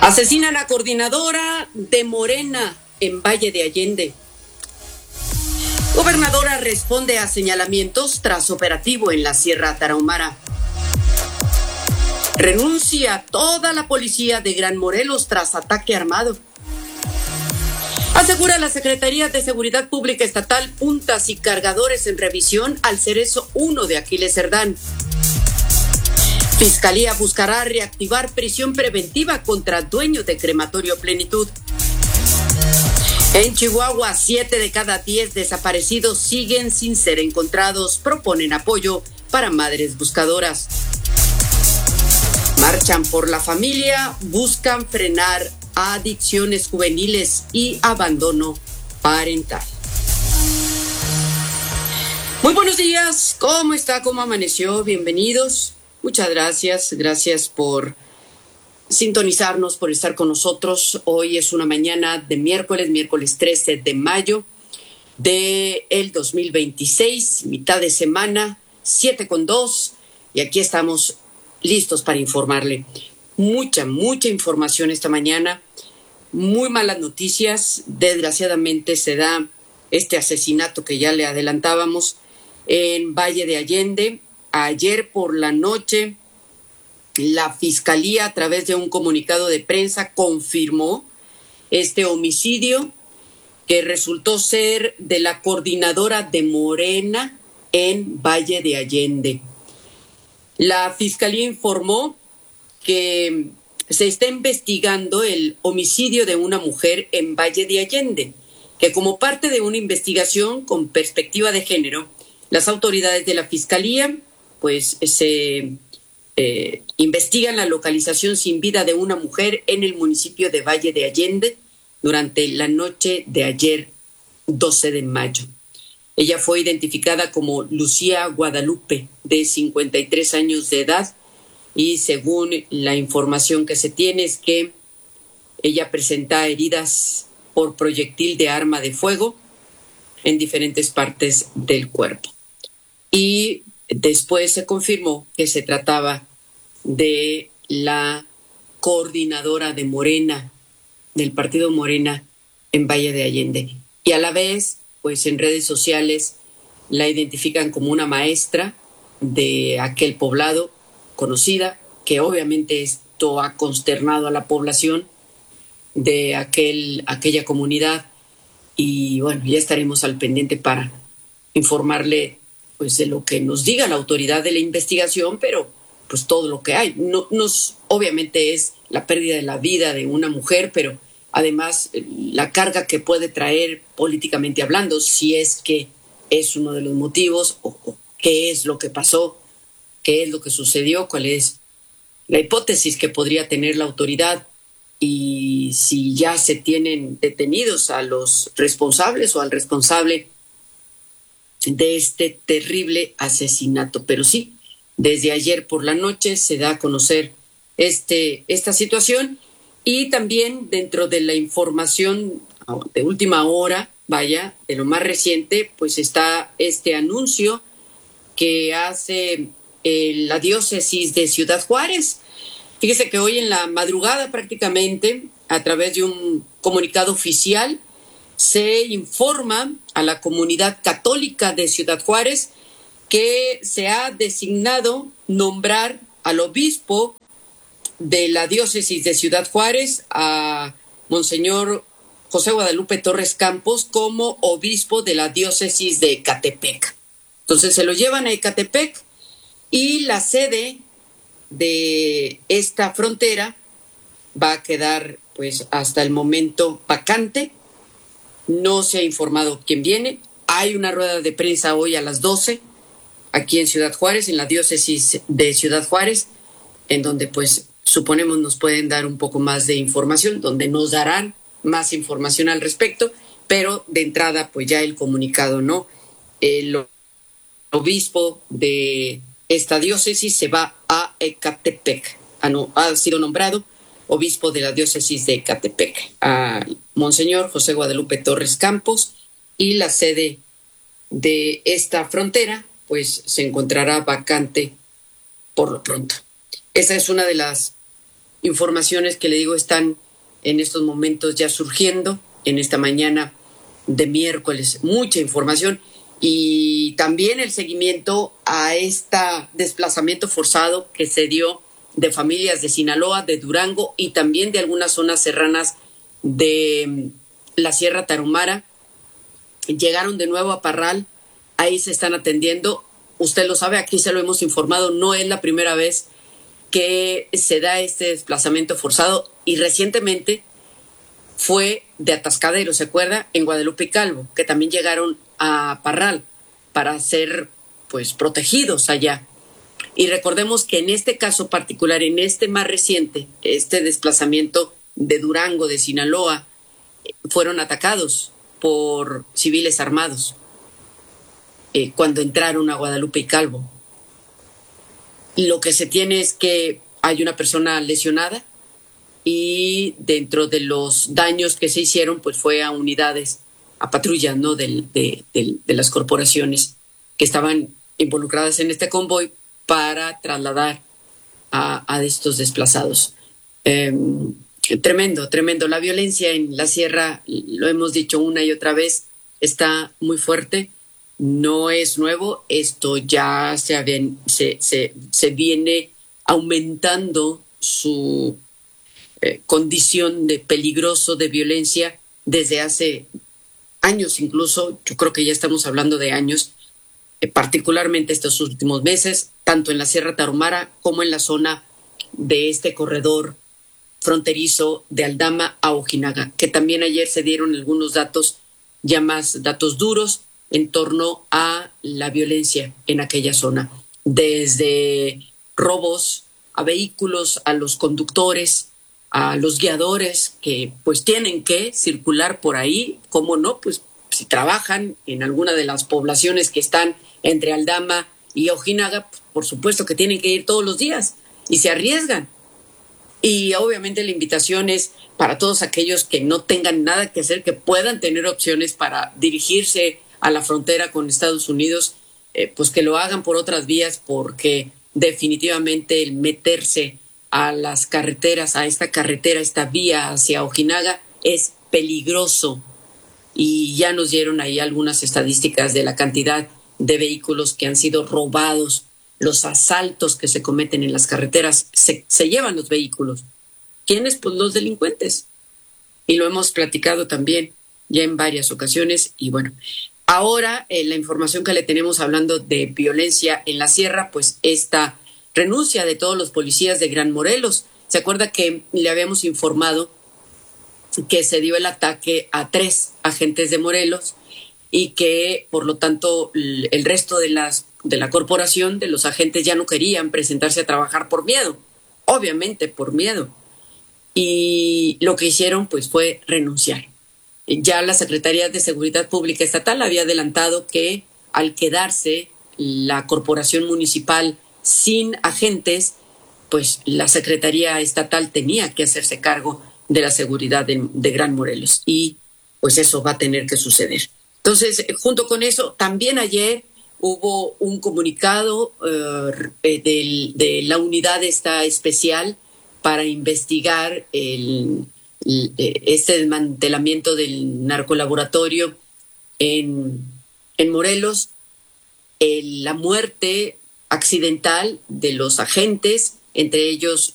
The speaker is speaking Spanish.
Asesinan a coordinadora de Morena en Valle de Allende. Gobernadora responde a señalamientos tras operativo en la Sierra Tarahumara. Renuncia toda la policía de Gran Morelos tras ataque armado. Asegura la Secretaría de Seguridad Pública Estatal puntas y cargadores en revisión al Cerezo 1 de Aquiles Cerdán. Fiscalía buscará reactivar prisión preventiva contra dueño de Crematorio Plenitud. En Chihuahua, 7 de cada 10 desaparecidos siguen sin ser encontrados. Proponen apoyo para madres buscadoras. Marchan por la familia, buscan frenar adicciones juveniles y abandono parental. Muy buenos días, ¿cómo está? ¿Cómo amaneció? Bienvenidos. Muchas gracias, gracias por sintonizarnos, por estar con nosotros. Hoy es una mañana de miércoles 13 de mayo del 2026, mitad de semana, 7:02, y aquí estamos listos para informarle. Mucha información esta mañana, muy malas noticias. Desgraciadamente se da este asesinato que ya le adelantábamos en Valle de Allende. Ayer por la noche, la Fiscalía, a través de un comunicado de prensa, confirmó este homicidio que resultó ser de la coordinadora de Morena en Valle de Allende. La Fiscalía informó que se está investigando el homicidio de una mujer en Valle de Allende, que como parte de una investigación con perspectiva de género, las autoridades de la Fiscalía pues se investigan la localización sin vida de una mujer en el municipio de Valle de Allende durante la noche de ayer, 12 de mayo. Ella fue identificada como Lucía Guadalupe, de 53 años de edad, y según la información que se tiene es que ella presenta heridas por proyectil de arma de fuego en diferentes partes del cuerpo. Y después se confirmó que se trataba de la coordinadora de Morena, del partido Morena en Valle de Allende. Y a la vez, pues en redes sociales la identifican como una maestra de aquel poblado, conocida, que obviamente esto ha consternado a la población de aquella comunidad. Y bueno, ya estaremos al pendiente para informarle pues de lo que nos diga la autoridad de la investigación, pero pues todo lo que hay. No, obviamente es la pérdida de la vida de una mujer, pero además la carga que puede traer políticamente hablando, si es que es uno de los motivos, o qué es lo que pasó, qué es lo que sucedió, cuál es la hipótesis que podría tener la autoridad, y si ya se tienen detenidos a los responsables o al responsable de este terrible asesinato. Pero sí, desde ayer por la noche se da a conocer esta situación, y también dentro de la información de última hora, vaya, de lo más reciente, pues está este anuncio que hace la diócesis de Ciudad Juárez. Fíjese que hoy en la madrugada prácticamente, a través de un comunicado oficial, se informa a la comunidad católica de Ciudad Juárez que se ha designado nombrar al obispo de la diócesis de Ciudad Juárez, a Monseñor José Guadalupe Torres Campos, como obispo de la diócesis de Ecatepec. Entonces se lo llevan a Ecatepec, y la sede de esta frontera va a quedar pues hasta el momento vacante. No se ha informado quién viene. Hay una rueda de prensa hoy a las 12 aquí en Ciudad Juárez, en la diócesis de Ciudad Juárez, en donde pues suponemos nos pueden dar un poco más de información, donde nos darán más información al respecto, pero de entrada pues ya el comunicado, ¿no? El obispo de esta diócesis se va a Ecatepec. Ha sido nombrado obispo de la diócesis de Ecatepec, a Monseñor José Guadalupe Torres Campos, y la sede de esta frontera pues se encontrará vacante por lo pronto. Esa es una de las informaciones que le digo están en estos momentos ya surgiendo en esta mañana de miércoles. Mucha información y también el seguimiento a este desplazamiento forzado que se dio de familias de Sinaloa, de Durango y también de algunas zonas serranas de la Sierra Tarahumara. Llegaron de nuevo a Parral, ahí se están atendiendo. Usted lo sabe, aquí se lo hemos informado, no es la primera vez que se da este desplazamiento forzado y recientemente fue de Atascadero, ¿se acuerda? En Guadalupe y Calvo, que también llegaron a Parral para ser pues protegidos allá. Y recordemos que en este caso particular, en este más reciente, este desplazamiento de Durango, de Sinaloa, fueron atacados por civiles armados cuando entraron a Guadalupe y Calvo. Lo que se tiene es que hay una persona lesionada y dentro de los daños que se hicieron, pues fue a unidades, a patrullas, ¿no? de las corporaciones que estaban involucradas en este convoy para trasladar a estos desplazados. Tremendo, tremendo. La violencia en la sierra, lo hemos dicho una y otra vez, está muy fuerte. No es nuevo, esto ya se viene aumentando su condición de peligroso, de violencia, desde hace años incluso. Yo creo que ya estamos hablando de años, particularmente estos últimos meses, tanto en la Sierra Tarahumara como en la zona de este corredor fronterizo de Aldama a Ojinaga, que también ayer se dieron algunos datos, ya más datos duros, en torno a la violencia en aquella zona, desde robos a vehículos, a los conductores, a los guiadores que pues tienen que circular por ahí, cómo no, pues si trabajan en alguna de las poblaciones que están entre Aldama y Ojinaga, pues, por supuesto que tienen que ir todos los días y se arriesgan. Y obviamente la invitación es para todos aquellos que no tengan nada que hacer, que puedan tener opciones para dirigirse a la frontera con Estados Unidos, pues que lo hagan por otras vías, porque definitivamente el meterse a las carreteras, a esta carretera, esta vía hacia Ojinaga, es peligroso. Y ya nos dieron ahí algunas estadísticas de la cantidad de vehículos que han sido robados, los asaltos que se cometen en las carreteras, se llevan los vehículos. ¿Quiénes? Pues los delincuentes. Y lo hemos platicado también ya en varias ocasiones. Y bueno, ahora la información que le tenemos hablando de violencia en la sierra, pues esta renuncia de todos los policías de Gran Morelos. ¿Se acuerda que le habíamos informado que se dio el ataque a 3 agentes de Morelos y que por lo tanto el resto de la corporación, de los agentes, ya no querían presentarse a trabajar por miedo, obviamente por miedo? Y lo que hicieron pues fue renunciar. Ya la Secretaría de Seguridad Pública Estatal había adelantado que al quedarse la corporación municipal sin agentes, pues la Secretaría Estatal tenía que hacerse cargo de la seguridad de Gran Morelos. Y pues eso va a tener que suceder. Entonces, junto con eso, también ayer hubo un comunicado de la unidad esta especial para investigar este desmantelamiento del narcolaboratorio en Morelos, la muerte accidental de los agentes, entre ellos